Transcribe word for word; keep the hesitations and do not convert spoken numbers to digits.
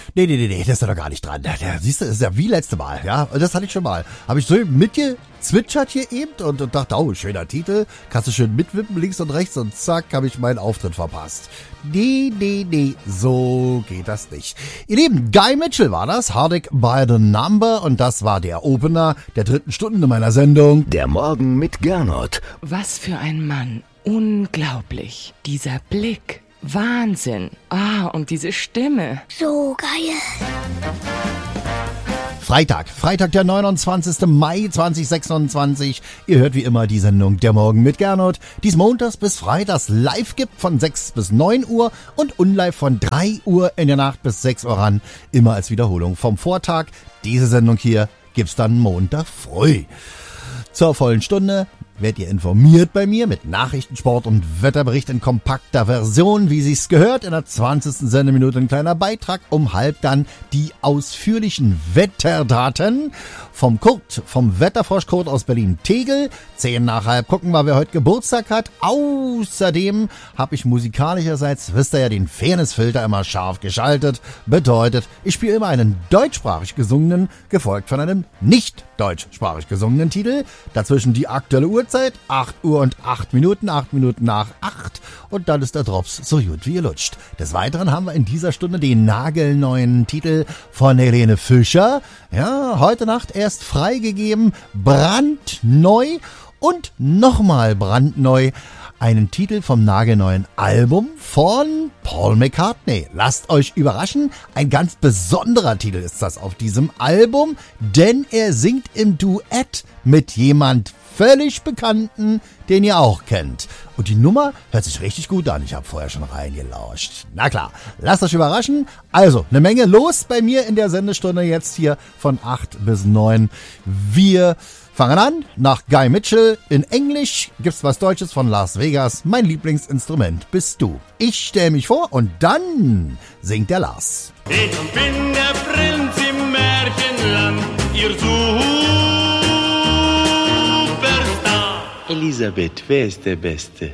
Nee, nee, nee, nee, das ist ja doch gar nicht dran. Der, siehst du, das ist ja wie letzte Mal, ja. Das hatte ich schon mal. Habe ich so mitgezwitschert hier eben und, und dachte, oh, schöner Titel. Kannst du schön mitwippen, links und rechts und zack, habe ich meinen Auftritt verpasst. Nee, nee, nee, so geht das nicht. Ihr Lieben, Guy Mitchell war das, Hardig by the Number, und das war der Opener der dritten Stunde meiner Sendung. Der Morgen mit Gernot. Was für ein Mann. Unglaublich. Dieser Blick. Wahnsinn. Ah, und diese Stimme. So geil. Freitag, Freitag der neunundzwanzigsten Mai zweitausendsechsundzwanzig. Ihr hört wie immer die Sendung Der Morgen mit Gernot, die es montags bis freitags live gibt von sechs bis neun Uhr und unlive von drei Uhr in der Nacht bis sechs Uhr ran. Immer als Wiederholung vom Vortag. Diese Sendung hier gibt's dann Montag früh. Zur vollen Stunde werdet ihr informiert bei mir mit Nachrichten, Sport und Wetterbericht in kompakter Version, wie sich's gehört. In der zwanzigsten Sendeminute ein kleiner Beitrag, um halb dann die ausführlichen Wetterdaten vom Kurt, vom Wetterfrosch Kurt aus Berlin-Tegel. Zehn nach halb gucken wir, wer heute Geburtstag hat. Außerdem habe ich musikalischerseits, wisst ihr ja, den Fairnessfilter immer scharf geschaltet. Bedeutet, ich spiele immer einen deutschsprachig gesungenen, gefolgt von einem nicht deutschsprachig gesungenen Titel. Dazwischen die aktuelle Uhrzeit, acht Uhr und acht Minuten, acht Minuten nach acht. Und dann ist der Drops so gut wie ihr lutscht. Des Weiteren haben wir in dieser Stunde den nagelneuen Titel von Helene Fischer. Ja, heute Nacht erst freigegeben, brandneu und nochmal brandneu. Einen Titel vom nagelneuen Album von Paul McCartney. Lasst euch überraschen, ein ganz besonderer Titel ist das auf diesem Album, denn er singt im Duett mit jemand völlig Bekannten, den ihr auch kennt. Und die Nummer hört sich richtig gut an. Ich habe vorher schon reingelauscht. Na klar, lasst euch überraschen. Also, eine Menge los bei mir in der Sendestunde jetzt hier von acht bis neun. Wir fangen an, nach Guy Mitchell. In Englisch gibt's was Deutsches von Las Vegas. Mein Lieblingsinstrument bist du. Ich stelle mich vor und dann singt der Lars. Ich bin der Prinz im Märchenland, ihr Superstar. Elisabeth, wer ist der Beste?